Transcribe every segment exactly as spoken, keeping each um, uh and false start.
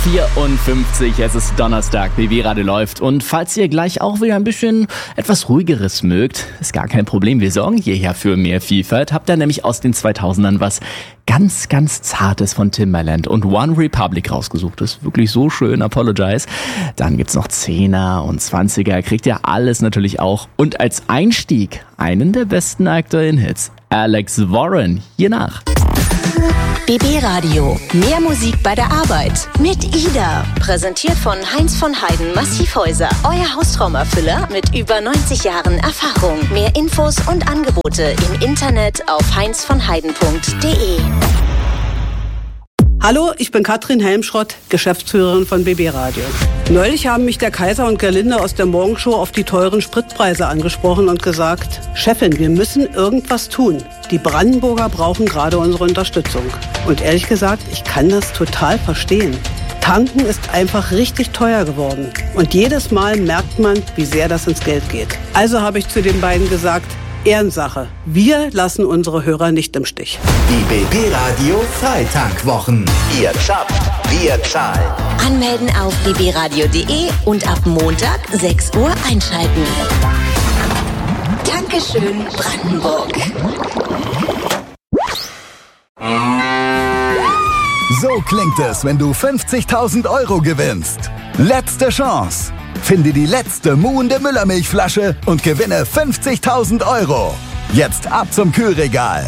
vierundfünfzig, es ist Donnerstag, B B Radio läuft. Und falls ihr gleich auch wieder ein bisschen etwas Ruhigeres mögt, ist gar kein Problem, wir sorgen hierher für mehr Vielfalt. Habt ihr nämlich aus den zweitausendern was ganz, ganz Zartes von Timbaland und One Republic rausgesucht. Das ist wirklich so schön, Apologize. Dann gibt's noch Zehner und Zwanziger, kriegt ihr alles natürlich auch. Und als Einstieg einen der besten aktuellen Hits, Alex Warren, hier nach. B B Radio. Mehr Musik bei der Arbeit. Mit Ida. Präsentiert von Heinz von Heiden Massivhäuser. Euer Hausraumerfüller mit über neunzig Jahren Erfahrung. Mehr Infos und Angebote im Internet auf heinz von heiden punkt de. Hallo, ich bin Katrin Helmschrott, Geschäftsführerin von B B Radio. Neulich haben mich der Kaiser und Gerlinde aus der Morgenshow auf die teuren Spritpreise angesprochen und gesagt, Chefin, wir müssen irgendwas tun. Die Brandenburger brauchen gerade unsere Unterstützung. Und ehrlich gesagt, ich kann das total verstehen. Tanken ist einfach richtig teuer geworden. Und jedes Mal merkt man, wie sehr das ins Geld geht. Also habe ich zu den beiden gesagt, Ehrensache. Wir lassen unsere Hörer nicht im Stich. Die B B Radio Freitankwwochen. Ihr shoppt, wir zahlen. Anmelden auf b b radio punkt de und ab Montag sechs Uhr einschalten. Dankeschön, Brandenburg. So klingt es, wenn du fünfzigtausend Euro gewinnst. Letzte Chance. Finde die letzte muhende Müllermilchflasche und gewinne fünfzigtausend Euro. Jetzt ab zum Kühlregal.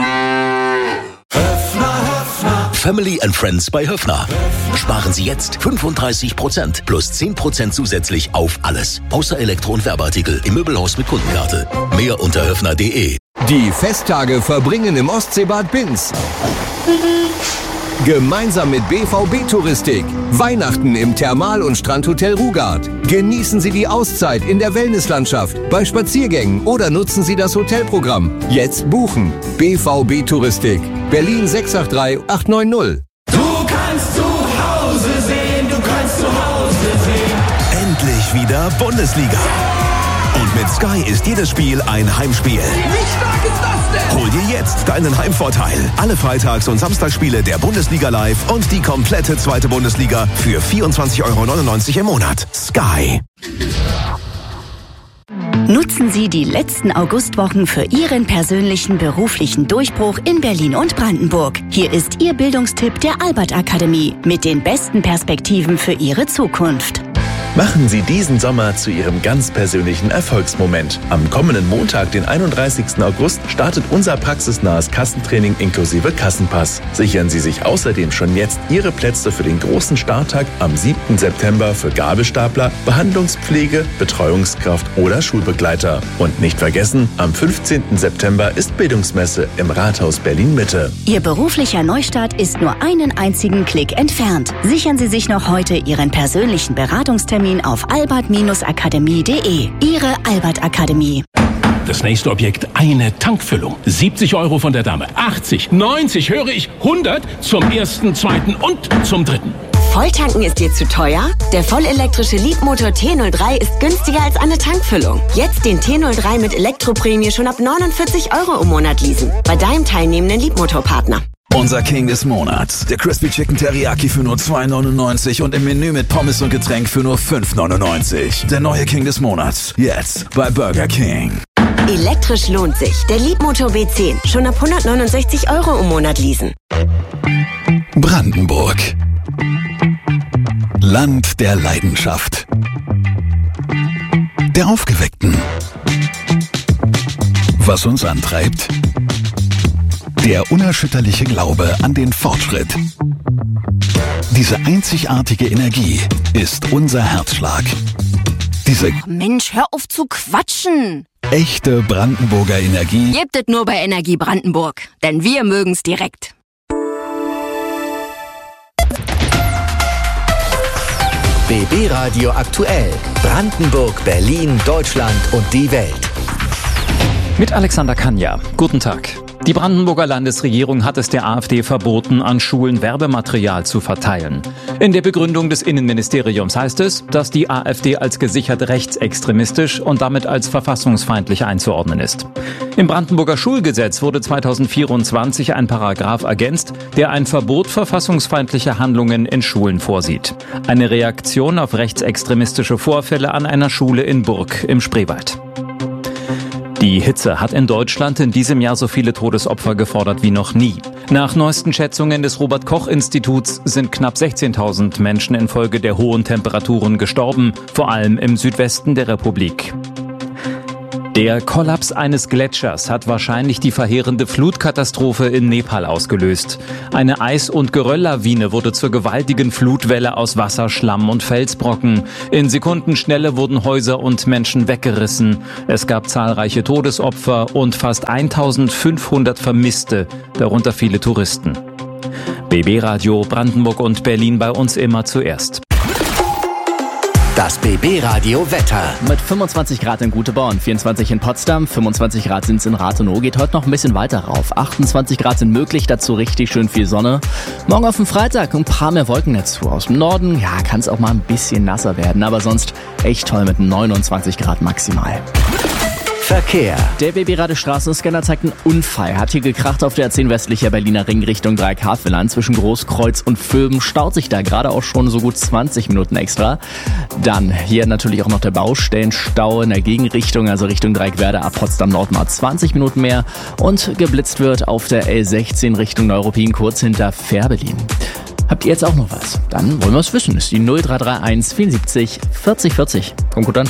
Family and Friends bei Höffner. Sparen Sie jetzt fünfunddreißig Prozent plus zehn Prozent zusätzlich auf alles. Außer Elektro- und Werbeartikel im Möbelhaus mit Kundenkarte. Mehr unter höffner punkt de. Die Festtage verbringen im Ostseebad Binz. Gemeinsam mit B V B Touristik. Weihnachten im Thermal- und Strandhotel Rugard. Genießen Sie die Auszeit in der Wellnesslandschaft, bei Spaziergängen oder nutzen Sie das Hotelprogramm. Jetzt buchen. B V B Touristik. Berlin sechs acht drei acht neun null. Du kannst zu Hause sehen, du kannst zu Hause sehen. Endlich wieder Bundesliga. Und mit Sky ist jedes Spiel ein Heimspiel. Wie stark ist das denn? Hol dir jetzt deinen Heimvorteil. Alle Freitags- und Samstagsspiele der Bundesliga live und die komplette zweite Bundesliga für vierundzwanzig Euro neunundneunzig im Monat. Sky. Nutzen Sie die letzten Augustwochen für Ihren persönlichen beruflichen Durchbruch in Berlin und Brandenburg. Hier ist Ihr Bildungstipp der Albert Akademie mit den besten Perspektiven für Ihre Zukunft. Machen Sie diesen Sommer zu Ihrem ganz persönlichen Erfolgsmoment. Am kommenden Montag, den einunddreißigsten August, startet unser praxisnahes Kassentraining inklusive Kassenpass. Sichern Sie sich außerdem schon jetzt Ihre Plätze für den großen Starttag am siebten September für Gabelstapler, Behandlungspflege, Betreuungskraft oder Schulbegleiter. Und nicht vergessen, am fünfzehnten September ist Bildungsmesse im Rathaus Berlin-Mitte. Ihr beruflicher Neustart ist nur einen einzigen Klick entfernt. Sichern Sie sich noch heute Ihren persönlichen Beratungstermin auf albert akademie punkt de. Ihre Albert Akademie. Das nächste Objekt, eine Tankfüllung. siebzig Euro von der Dame. achtzig, neunzig, höre ich, hundert zum ersten, zweiten und zum dritten. Volltanken ist dir zu teuer? Der vollelektrische Leadmotor T null drei ist günstiger als eine Tankfüllung. Jetzt den T null drei mit Elektroprämie schon ab neunundvierzig Euro im Monat leasen. Bei deinem teilnehmenden Leadmotorpartner. Unser King des Monats. Der Crispy Chicken Teriyaki für nur zwei neunundneunzig und im Menü mit Pommes und Getränk für nur fünf neunundneunzig. Der neue King des Monats. Jetzt bei Burger King. Elektrisch lohnt sich. Der Leadmotor B zehn. Schon ab hundertneunundsechzig Euro im Monat leasen. Brandenburg. Land der Leidenschaft. Der Aufgeweckten. Was uns antreibt? Der unerschütterliche Glaube an den Fortschritt. Diese einzigartige Energie ist unser Herzschlag. Diese Mensch, hör auf zu quatschen! Echte Brandenburger Energie Gebt es nur bei Energie Brandenburg, denn wir mögen's direkt. B B Radio aktuell. Brandenburg, Berlin, Deutschland und die Welt. Mit Alexander Kanja. Guten Tag. Die Brandenburger Landesregierung hat es der AfD verboten, an Schulen Werbematerial zu verteilen. In der Begründung des Innenministeriums heißt es, dass die AfD als gesichert rechtsextremistisch und damit als verfassungsfeindlich einzuordnen ist. Im Brandenburger Schulgesetz wurde zweitausendvierundzwanzig ein Paragraph ergänzt, der ein Verbot verfassungsfeindlicher Handlungen in Schulen vorsieht. Eine Reaktion auf rechtsextremistische Vorfälle an einer Schule in Burg im Spreewald. Die Hitze hat in Deutschland in diesem Jahr so viele Todesopfer gefordert wie noch nie. Nach neuesten Schätzungen des Robert-Koch-Instituts sind knapp sechzehntausend Menschen infolge der hohen Temperaturen gestorben, vor allem im Südwesten der Republik. Der Kollaps eines Gletschers hat wahrscheinlich die verheerende Flutkatastrophe in Nepal ausgelöst. Eine Eis- und Gerölllawine wurde zur gewaltigen Flutwelle aus Wasser, Schlamm und Felsbrocken. In Sekundenschnelle wurden Häuser und Menschen weggerissen. Es gab zahlreiche Todesopfer und fast eintausendfünfhundert Vermisste, darunter viele Touristen. B B-Radio Brandenburg und Berlin bei uns immer zuerst. Das B B-Radio Wetter. Mit fünfundzwanzig Grad in Güteborn, vierundzwanzig in Potsdam, fünfundzwanzig Grad sind es in Rathenow, geht heute noch ein bisschen weiter rauf. achtundzwanzig Grad sind möglich, dazu richtig schön viel Sonne. Morgen auf den Freitag ein paar mehr Wolken dazu. Aus dem Norden, ja, kann es auch mal ein bisschen nasser werden, aber sonst echt toll mit neunundzwanzig Grad maximal. Verkehr. Der B B-Radio Straßenscanner zeigt einen Unfall. Hat hier gekracht auf der A zehn westlicher Berliner Ring Richtung Dreieck-Havelland. Zwischen Großkreuz und Vöben staut sich da gerade auch schon so gut zwanzig Minuten extra. Dann hier natürlich auch noch der Baustellenstau in der Gegenrichtung, also Richtung Dreieckwerder ab Potsdam Nord mal zwanzig Minuten mehr. Und geblitzt wird auf der L sechzehn Richtung Neuruppin kurz hinter Fährberlin. Habt ihr jetzt auch noch was? Dann wollen wir es wissen. Ist die null drei drei eins vierundsiebzig vierzig vierzig. Kommt gut an.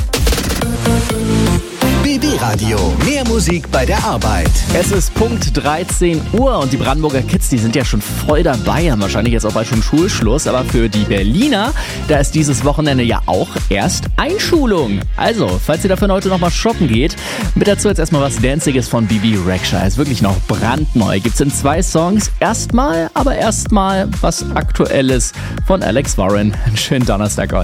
B B-Radio, mehr Musik bei der Arbeit. Es ist Punkt dreizehn Uhr und die Brandenburger Kids, die sind ja schon voll dabei, haben wahrscheinlich jetzt auch bald schon Schulschluss, aber für die Berliner, da ist dieses Wochenende ja auch erst Einschulung. Also, falls ihr dafür heute nochmal shoppen geht, mit dazu jetzt erstmal was Danziges von B B Rexha. Ist wirklich noch brandneu. Gibt's in zwei Songs. Erstmal, aber erstmal was Aktuelles von Alex Warren. Einen schönen Donnerstag euch.